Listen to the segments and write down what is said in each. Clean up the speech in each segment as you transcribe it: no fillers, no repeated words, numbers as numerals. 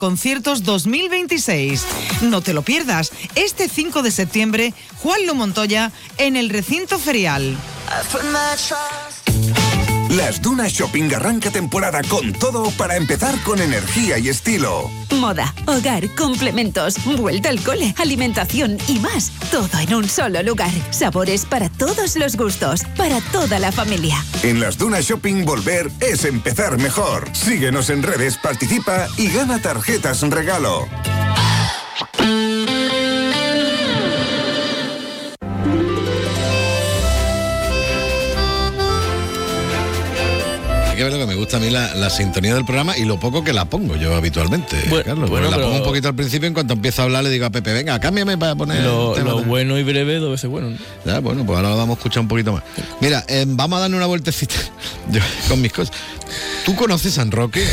Conciertos 2026. No te lo pierdas. Este 5 de septiembre, Juanlu Montoya en el recinto ferial. Las Dunas Shopping arranca temporada con todo para empezar con energía y estilo. Moda, hogar, complementos, vuelta al cole, alimentación y más. Todo en un solo lugar. Sabores para todos los gustos, para toda la familia. En Las Dunas Shopping volver es empezar mejor. Síguenos en redes, participa y gana tarjetas regalo. Que ver lo que me gusta a mí la sintonía del programa y lo poco que la pongo yo habitualmente, Carlos. Bueno, la pongo un poquito al principio, en cuanto empiezo a hablar le digo a Pepe, venga, cámbiame para poner... Lo bueno y breve debe ser bueno, ¿no? Ya, bueno, pues ahora lo vamos a escuchar un poquito más. Mira, vamos a darle una vueltecita yo, con mis cosas. ¿Tú conoces San Roque?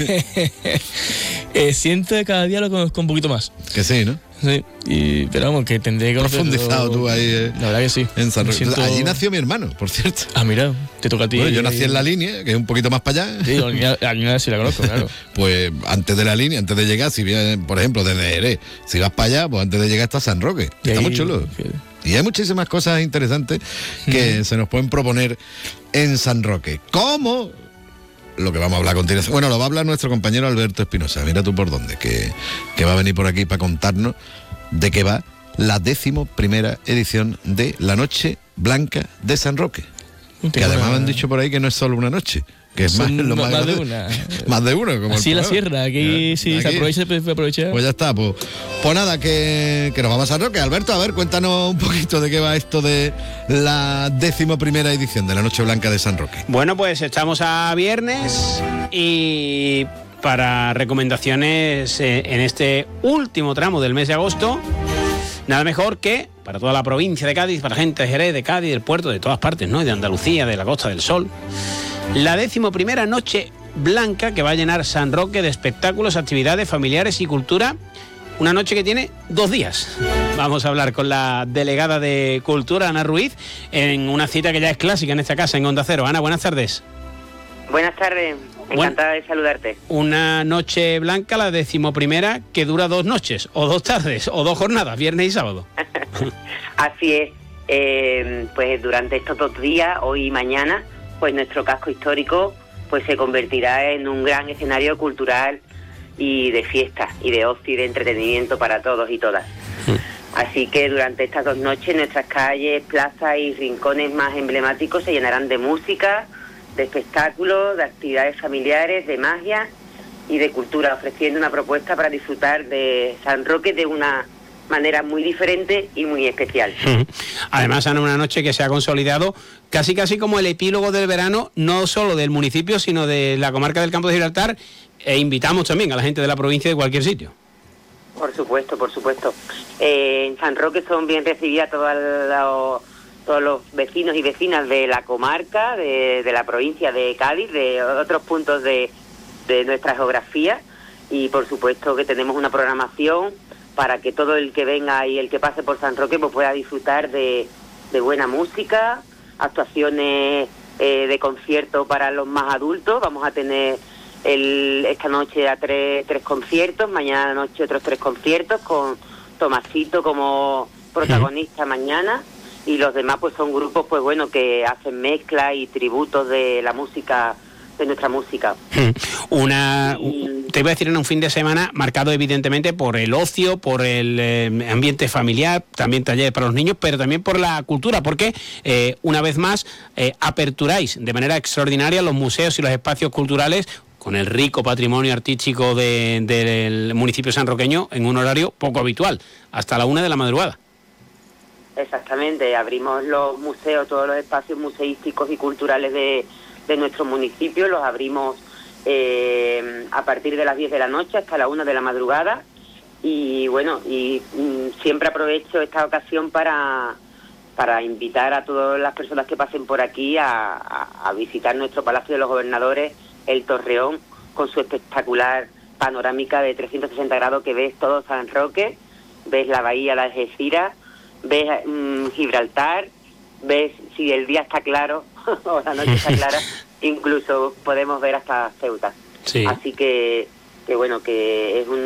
Siento que cada día lo conozco un poquito más. Que sí, ¿no? Sí, pero vamos, que tendré que profundizado tú ahí. La verdad que sí. En San Roque. Allí nació mi hermano, por cierto. Ah, mira, te toca a ti. Bueno, yo nací en La Línea, que es un poquito más para allá. Sí, la línea sí la conozco, claro. Pues antes de La Línea, antes de llegar, si vienes, por ejemplo, desde Jerez, si vas para allá, pues antes de llegar está San Roque. Está muy chulo. Y hay muchísimas cosas interesantes que se nos pueden proponer en San Roque. ¿Cómo? Lo que vamos a hablar a continuación. Bueno, lo va a hablar nuestro compañero Alberto Espinosa. Mira tú por dónde, que va a venir por aquí para contarnos de qué va la 11ª edición de la Noche Blanca de San Roque. Que además me han dicho por ahí que no es solo una noche, que es más de una. Más de uno. Como así la sierra, aquí sí se aprovecha, se aprovecha. Pues ya está, pues nada, que nos vamos a San Roque. Alberto, a ver, cuéntanos un poquito de qué va esto de la 11ª edición de la Noche Blanca de San Roque. Bueno, pues estamos a viernes y para recomendaciones en este último tramo del mes de agosto, nada mejor que para toda la provincia de Cádiz, para gente de Jerez, de Cádiz, del puerto, de todas partes, ¿no? De Andalucía, de la Costa del Sol, la 11ª Noche Blanca, que va a llenar San Roque de espectáculos, actividades familiares y cultura. Una noche que tiene 2 días. Vamos a hablar con la delegada de Cultura, Ana Ruiz, en una cita que ya es clásica en esta casa, en Onda Cero. Ana, buenas tardes. Buenas tardes, encantada de saludarte. Una noche blanca, la 11ª, que dura 2 noches, o 2 tardes, o 2 jornadas, viernes y sábado. Así es, pues durante estos 2 días, hoy y mañana, pues nuestro casco histórico pues se convertirá en un gran escenario cultural y de fiesta, y de ocio y de entretenimiento para todos y todas. Así que durante estas 2 noches nuestras calles, plazas y rincones más emblemáticos se llenarán de música, de espectáculos, de actividades familiares, de magia y de cultura, ofreciendo una propuesta para disfrutar de San Roque de una manera muy diferente y muy especial. Además, Ana, una noche que se ha consolidado casi como el epílogo del verano, no solo del municipio, sino de la comarca del Campo de Gibraltar, e invitamos también a la gente de la provincia de cualquier sitio. Por supuesto, por supuesto. En San Roque son bien recibidas todos los vecinos y vecinas de la comarca, de la provincia de Cádiz, de otros puntos de nuestra geografía, y por supuesto que tenemos una programación para que todo el que venga y el que pase por San Roque pues pueda disfrutar de buena música, actuaciones de concierto para los más adultos. Vamos a tener esta noche a tres conciertos, mañana noche otros 3 conciertos, con Tomasito como protagonista mañana, y los demás pues son grupos pues bueno que hacen mezcla y tributos de la música, de nuestra música. Te iba a decir, en un fin de semana marcado evidentemente por el ocio, por el ambiente familiar, también talleres para los niños, pero también por la cultura, porque una vez más aperturáis de manera extraordinaria los museos y los espacios culturales con el rico patrimonio artístico del municipio sanroqueño en un horario poco habitual, hasta la 1 de la madrugada. Exactamente, abrimos los museos, todos los espacios museísticos y culturales de nuestro municipio, los abrimos a partir de las 10 de la noche hasta la 1 de la madrugada, y bueno, siempre aprovecho esta ocasión para invitar a todas las personas que pasen por aquí a visitar nuestro Palacio de los Gobernadores, el Torreón, con su espectacular panorámica de 360 grados que ves todo San Roque, ves la bahía de Algeciras, ves Gibraltar, ves si el día está claro o la noche está clara, incluso podemos ver hasta Ceuta. Sí. Así que bueno, que es un